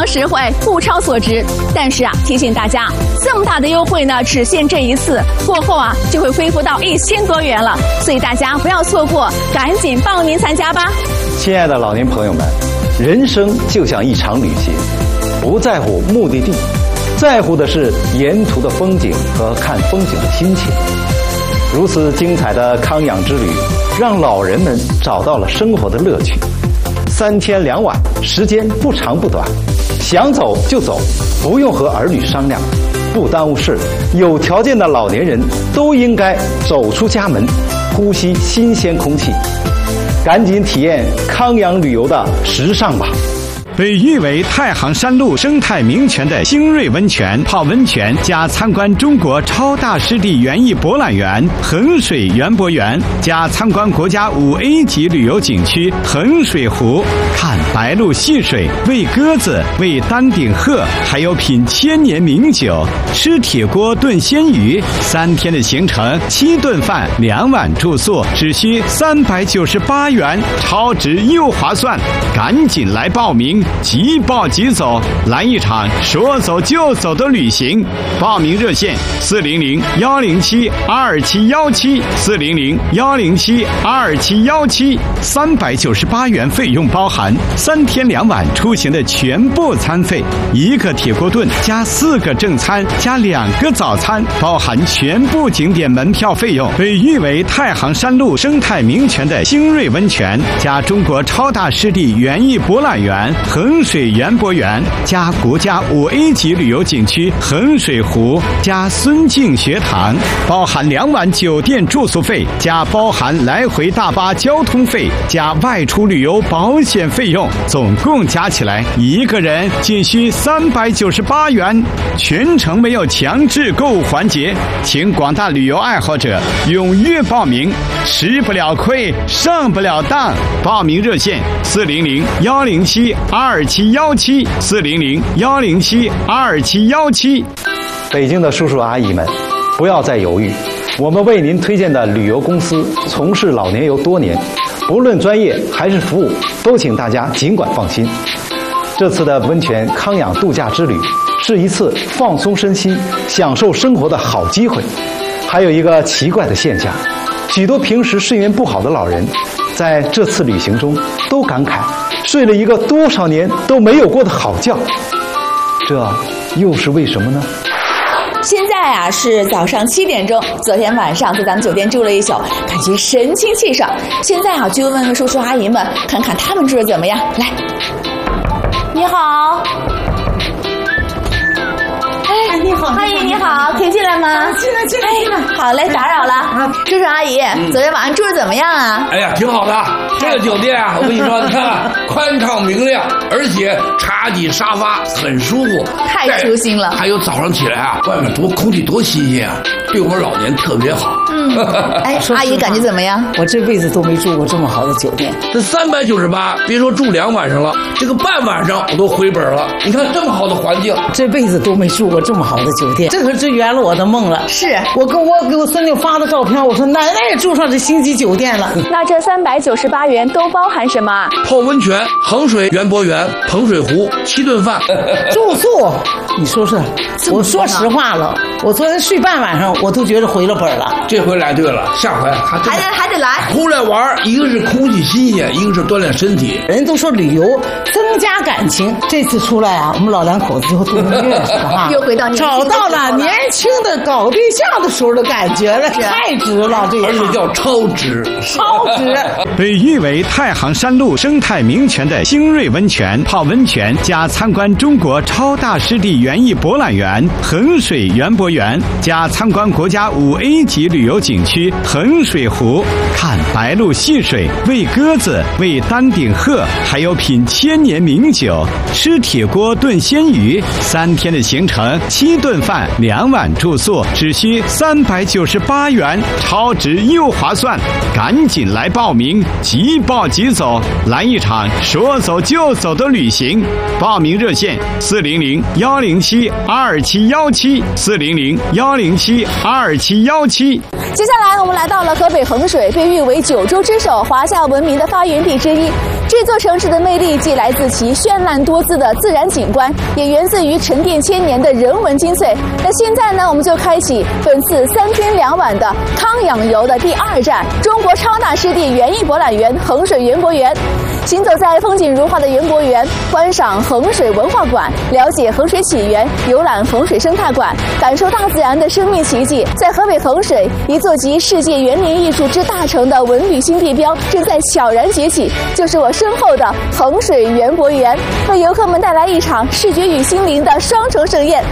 实惠，物超所值。但是啊，提醒大家，这么大的优惠呢，只限这一次，过后啊就会恢复到1000多元了。所以大家不要错过，赶紧报名参加吧。 亲爱的老年朋友们，人生就像一场旅行，不在乎目的地，在乎的是沿途的风景和看风景的心情。如此精彩的康养之旅，让老人们找到了生活的乐趣。3天2晚，时间不长不短，想走就走，不用和儿女商量，不耽误事。有条件的老年人都应该走出家门，呼吸新鲜空气。赶紧体验康养旅游的时尚吧！ 被誉为太行山路生态名泉的新锐温泉，泡温泉加参观中国超大湿地园艺博览园衡水园博园，加参观国家5A 级旅游景区衡水湖，看白鹭戏水，喂鸽子，喂丹顶鹤，还有品千年名酒，吃铁锅炖鲜鱼。3天的行程，7顿饭，2晚住宿，只需398元，超值又划算，赶紧来报名！即报即走，来一场说走就走的旅行。报名热线400-107-2717，400-107-2717，398元费用包含3天2晚出行的全部餐费，1个铁锅炖加4个正餐加2个早餐，包含全部景点门票费用。被誉为太行山路生态名泉的新锐温泉，加中国超大湿地园艺博览园衡水园博园，加国家5A 级旅游景区衡水湖，加孙敬学堂，包含2晚酒店住宿费，加包含来回大巴交通费，加外出旅游保险费用，总共加起来一个人仅需398元。全程没有强制购物环节，请广大旅游爱好者踊跃报名，吃不了亏，上不了当。报名热线400-107-2717，400-107-2717。 北京的叔叔阿姨们，不要再犹豫，我们为您推荐的旅游公司从事老年游多年，不论专业还是服务，都请大家尽管放心。这次的温泉康养度假之旅是一次放松身心、享受生活的好机会。还有一个奇怪的现象，许多平时睡眠不好的老人，在这次旅行中都感慨睡了一个多少年都没有过的好觉，这又是为什么呢？ 现在啊是早上7点钟，昨天晚上在咱们酒店住了一宿，感觉神清气爽。现在啊就问问叔叔阿姨们，看看他们住的怎么样。来，你好。哎，你好，阿姨你好，可以进来吗？进来。好嘞，打扰了。叔叔阿姨，昨天晚上住的怎么样啊？ 哎呀，挺好的。这个酒店啊，我跟你说，你看宽敞明亮，而且茶几沙发很舒服， 太舒心了。 还有早上起来啊，外面空气多新鲜啊，对我们老年特别好。 哎，阿姨感觉怎么样？ 我这辈子都没住过这么好的酒店。 这398，别说住2晚上了，这个半晚上我都回本了。你看这么好的环境， 这辈子都没住过这么好的酒店，这可是圆了我的梦了。 是我给我孙女发的照片，我说奶奶也住上这星级酒店了。 那这398元都包含什么？ 泡温泉、衡水园博园、衡水湖，7顿饭， 住宿。你说说，我说实话了，我昨天睡半晚上，我都觉得回了本了。 这回来对了，下回还得来。 出来玩，一个是空气新鲜，一个是锻炼身体。 人都说旅游增加感情，这次出来啊，我们老两口子就都能认识了哈， 又回到找到了年轻的搞对象的时候的感觉了，太值了，这而且叫超值。 被誉为太行山路生态名泉的新锐温泉，泡温泉加参观中国超大湿地园艺博览园衡水园博园，加参观国家5A 级旅游景区衡水湖，看白鹭戏水，喂鸽子，喂丹顶鹤，还有品千年名酒，吃铁锅炖鲜鱼。3天的行程，7顿饭，2晚住宿。 宿只需398元，超值又划算，赶紧来报名，即报即走，来一场说走就走的旅行。报名热线400-107-2717，400-107-2717。 接下来我们来到了河北衡水，被誉为九州之首、华夏文明的发源地之一。这座城市的魅力既来自其绚烂多姿的自然景观，也源自于沉淀千年的人文精粹。那现在呢，我们就开启本次3天2晚的康养游的第2站——中国超大湿地园艺博览园衡水园博园。行走在风景如画的园博园，观赏衡水文化馆，了解衡水起源，游览衡水生态馆，感受大自然的生命奇迹。在河北衡水，一座集世界园林艺术之大成的文旅新地标正在悄然崛起，就是我身后的衡水园博园，为游客们带来一场视觉与心灵的双重盛宴。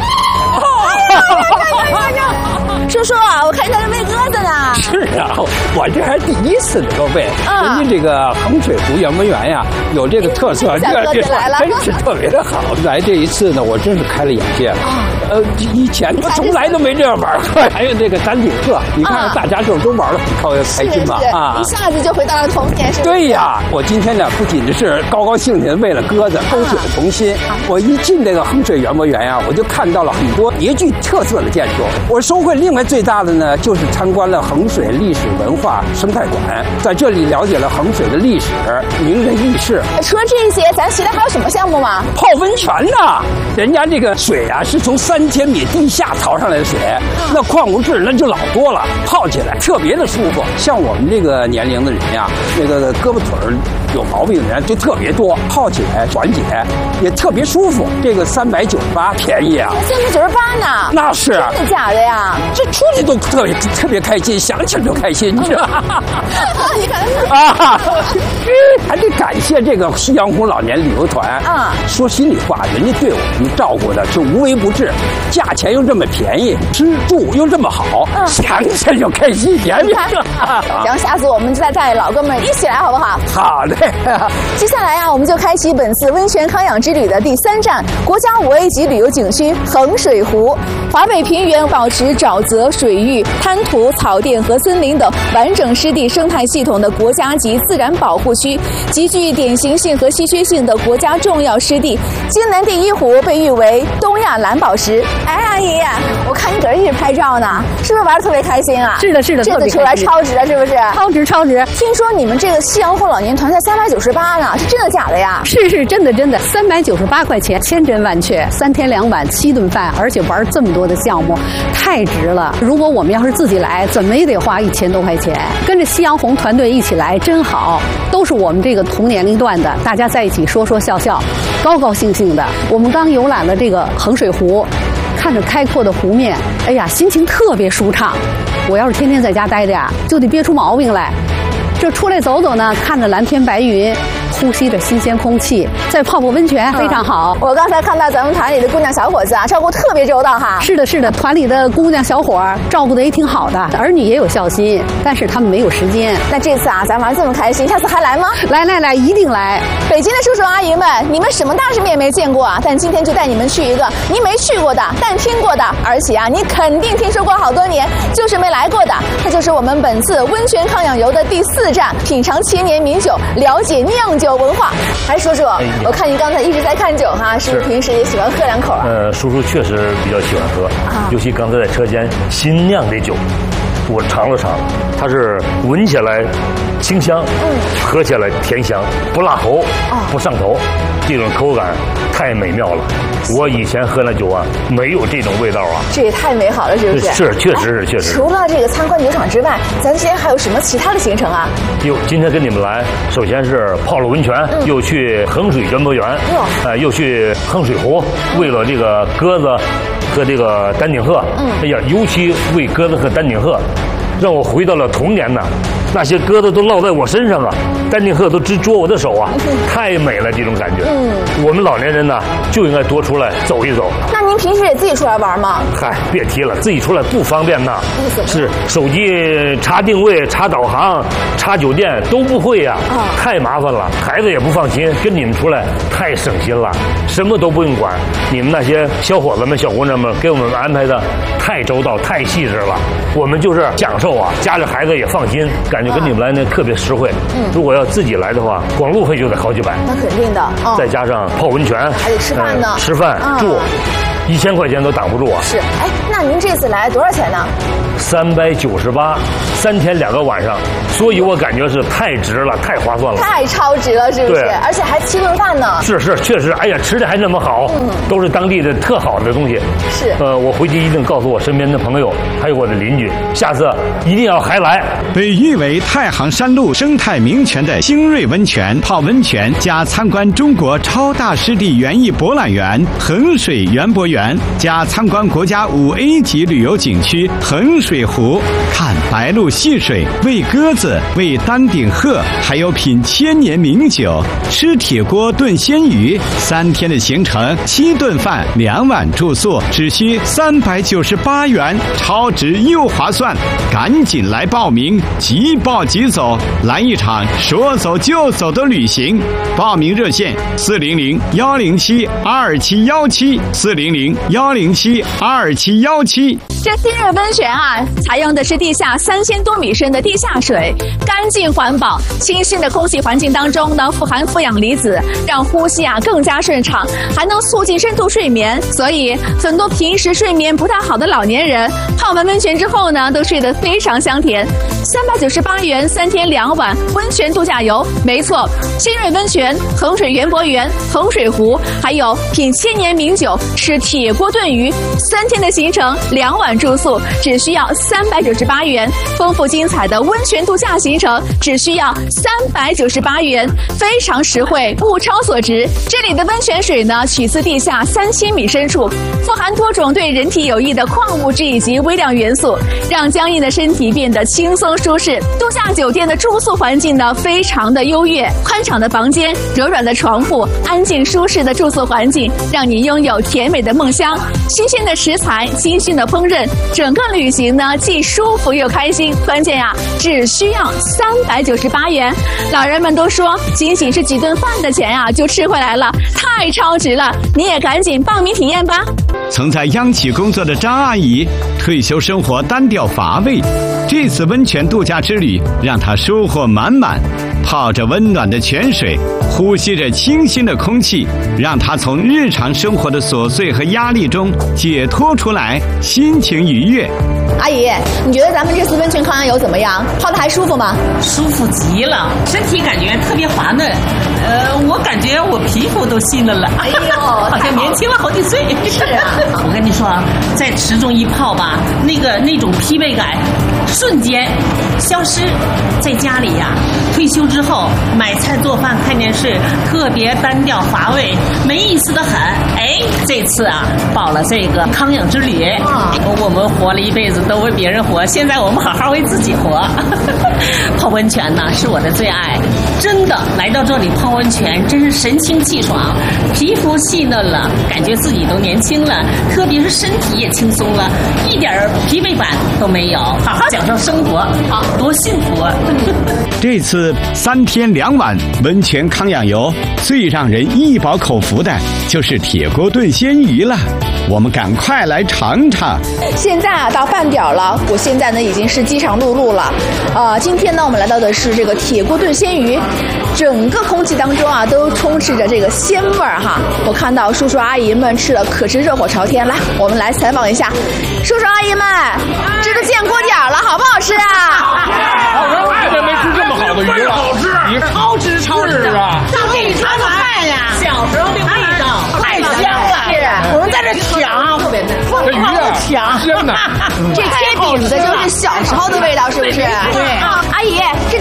叔叔啊，我看你在这喂鸽子呢。 是啊，我这还第一次能够喂。人家这个衡水湖园博园呀，有这个特色， 小鸽子来了， 真是特别的好。来这一次呢，我真是开了眼界了。以前我从来都没这样玩过。还有这个丹顶鹤，你看大家都玩了很开心嘛一下子就回到了童年，是不是？ 对呀，我今天呢不仅是高高兴兴的喂了鸽子，勾起了童心。我一进这个衡水园博园呀，我就看到了很多别具特色的建筑。我收获另外最大的呢，就是参观了衡水历史文化生态馆，在这里了解了衡水的历史、名人轶事。 除了这些，咱其他还有什么项目吗？ 泡温泉呐，人家这个水啊是从3000米地下淘上来的水，那矿物质那就老多了，泡起来特别的舒服。像我们这个年龄的人呀，那个胳膊腿有毛病的人就特别多，泡起来缓解也特别舒服。这个398便宜啊 ，398呢？ 那是真的假的呀？ 这出去都特别开心，想起来就开心，你知道吗？ 你看还得感谢这个夕阳红老年旅游团说心里话，人家对我们照顾的是无微不至，价钱又这么便宜，吃住又这么好，想起来就开心。 行，下次我们就再带老哥们一起来，好不好？ 好嘞。 接下来我们就开启本次温泉康养之旅的第3站——国家5A级旅游景区衡水湖。华北平原保持沼泽、水域、滩涂、草甸和森林等完整湿地生态系统的国家级自然保护区，极具典型性和稀缺性的国家重要湿地。京南第一湖被誉为东亚蓝宝石。哎，阿姨，我看你搁这一直拍照呢，是不是玩得特别开心啊？ 是的，是的， 这次出来超值了，是不是？ 超值。 听说你们这个夕阳红老年团才398呢，是真的假的呀？ 是真的，398块钱，千真万确，3天2晚7顿饭，而且玩这么多的项目，太值了。如果我们要是自己来，怎么也得花1000多块钱。跟着夕阳红团队一起来真好，都是我们这个同年龄段的，大家在一起说说笑笑，高高兴兴的。我们刚游览了这个衡水湖，看着开阔的湖面，哎呀，心情特别舒畅。我要是天天在家待着呀，就得憋出毛病来。这出来走走呢，看着蓝天白云，呼吸着新鲜空气，再泡泡温泉，非常好。 我刚才看到咱们团里的姑娘小伙子啊，照顾特别周到哈。 是的，团里的姑娘小伙照顾的也挺好的，儿女也有孝心，但是他们没有时间。 那这次啊，咱玩这么开心，下次还来吗？ 来，一定来。 北京的叔叔阿姨们，你们什么大世面没见过啊？但今天就带你们去一个你没去过的，但听过的，而且啊，你肯定听说过好多年，就是没来过的。它就是我们本次温泉康养游的第4站，品尝千年名酒，了解酿酒文化。哎，叔叔，我看你刚才一直在看酒哈，是不是平时也喜欢喝2口啊？ 叔叔确实比较喜欢喝，尤其刚才在车间新酿的酒，我尝了尝，它是闻起来清香，喝起来甜香，不辣喉，不上头，这种口感太美妙了。我以前喝那酒啊，没有这种味道啊。 这也太美好了，是不是？ 是，确实。 除了这个参观酒厂之外，咱今天还有什么其他的行程啊？ 今天跟你们来，首先是泡了温泉，又去衡水园博园，又去衡水湖，喂了这个鸽子和这个丹顶鹤。哎呀，尤其喂鸽子和丹顶鹤，让我回到了童年呐。 那些疙瘩都落在我身上啊，丹顶鹤都直啄我的手啊，太美了这种感觉。我们老年人呢就应该多出来走一走。 那您平时也自己出来玩吗？ 嗨，别提了，自己出来不方便呐。是手机查定位、查导航、查酒店都不会呀，太麻烦了，孩子也不放心。跟你们出来太省心了，什么都不用管。你们那些小伙子们、小姑娘们给我们安排的太周到、太细致了。我们就是享受啊，家里孩子也放心，感觉跟你们来呢特别实惠。如果要自己来的话，光路费就得好几百。 那肯定的， 再加上泡温泉， 还得吃饭呢， 吃饭住，1000块钱都挡不住啊。 是，哎，那您这次来多少钱呢 ？398，3天2个晚上，所以我感觉是太值了，太划算了， 太超值了，是不是？而且还7顿饭呢。 是，确实，哎呀，吃的还那么好，都是当地的特好的东西。 是， 我回去一定告诉我身边的朋友，还有我的邻居，下次一定要还来。 被誉为太行山路生态名泉的新锐温泉泡温泉，加参观中国超大湿地园艺博览园衡水园博园，加参观国家5A 级旅游景区衡水湖，看白鹭戏水，喂鸽子，喂丹顶鹤，还有品千年名酒，吃铁锅炖鲜鱼。3天的行程，7顿饭，2晚住宿，只需398元，超值又划算，赶紧来报名，即报即走，来一场说走就走的旅行。报名热线400-107-2717，400-107-2717。 这新锐温泉啊，采用的是地下3000多米深的地下水，干净环保，清新的空气环境当中呢，富含负氧离子，让呼吸啊更加顺畅，还能促进深度睡眠。所以很多平时睡眠不太好的老年人，泡完温泉之后呢，都睡得非常香甜。398元3天2晚温泉度假游，没错，新锐温泉、衡水园博园、衡水湖，还有品千年名酒、吃铁锅炖鱼，3天的行程2晚住宿，只需要398元。丰富精彩的温泉度假行程，只需要398元，非常实惠，物超所值。这里的温泉水呢，取自地下3000米深处，富含多种对人体有益的矿物质以及微量元素，让僵硬的身体变得轻松舒适。度假酒店的住宿环境呢，非常的优越，宽敞的房间、柔软的床铺、安静舒适的住宿环境，让你拥有甜美的梦乡。新鲜的食材、精心的烹饪，整个旅行呢既舒服又开心。关键呀，只需要398元。老人们都说，仅仅是几顿饭的钱啊，就吃回来了，太超值了！你也赶紧报名体验吧。 曾在央企工作的张阿姨，退休生活单调乏味，这次温泉度假之旅让她收获满满。泡着温暖的泉水，呼吸着清新的空气，让她从日常生活的琐碎和压力中解脱出来，心情愉悦。 阿姨，你觉得咱们这次温泉康阳游怎么样？泡的还舒服吗？ 舒服极了，身体感觉特别滑嫩。我感觉我皮肤都细嫩了。哎呦，好像年轻了好几岁。 是啊， 我跟你说啊，在池中一泡吧，那种疲惫感瞬间消失。在家里呀，退休之后买菜做饭看电视，特别单调乏味，没意思的很。哎，这次啊，报了这个康养之旅，我们活了一辈子都为别人活，现在我们好好为自己活。泡温泉呢是我的最爱，真的来到这里泡温泉真是神清气爽，皮肤细嫩了，感觉自己都年轻了，特别是身体也轻松了，一点疲惫感都没有，好好享受生活，好多幸福啊！ 这次3天2晚温泉康养游，最让人一饱口福的就是铁锅炖鲜鱼了，我们赶快来尝尝。 现在啊，到饭点了，我现在呢已经是饥肠辘辘了。今天呢，我们来到的是这个铁锅炖鲜鱼，整个空气当中啊都充斥着这个鲜味儿哈。我看到叔叔阿姨们吃的可是热火朝天，来，我们来采访一下叔叔阿姨们，这都见锅点了，好不好吃啊？ 太没吃这么好的鱼了，好吃， 超值超值啊！ 大妹，你尝尝饭呀，小时候的味道太香了。 是，我们在这抢， 特别嫩， 这鱼啊， 抢， 鲜的。 这贴饼子就是小时候的味道，是不是？ 对。 阿姨，这豆腐好吃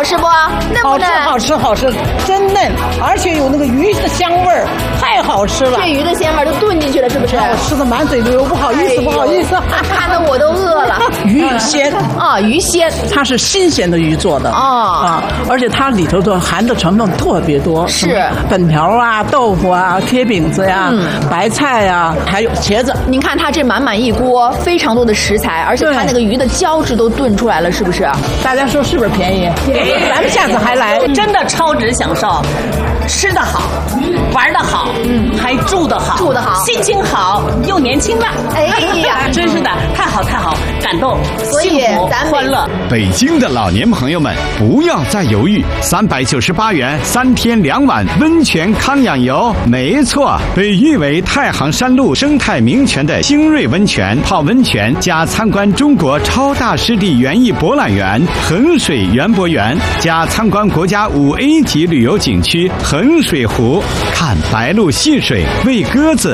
吃不？嫩不嫩？ 好吃，真嫩，而且有那个鱼的香味儿，太好吃了。 这鱼的鲜味都炖进去了，是不是？ 我吃的满嘴流，不好意思， 看得我都饿了。 鱼鲜啊，鱼鲜， 它是新鲜的鱼做的而且它里头的含的成分特别多， 是粉条啊、豆腐啊、贴饼子呀、白菜呀，还有茄子。 您看它这满满一锅，非常多的食材，而且它那个鱼的胶质都炖出来了，是不是？ 大家说是不是便宜？咱们下次还来， 真的超值享受，吃得好，玩得好，还住得好，心情好又年轻了。 哎呀， 真是的，太好，感动，幸福欢乐。 北京的老年朋友们，不要再犹豫，398元3天2晚温泉康养游，没错，被誉为太行山路生态名泉的星瑞温泉，泡温泉加参观中国超大湿地园艺博览园衡水园博园，加参观国家5A 级旅游景区衡水湖，看白鹭戏水，喂鸽子，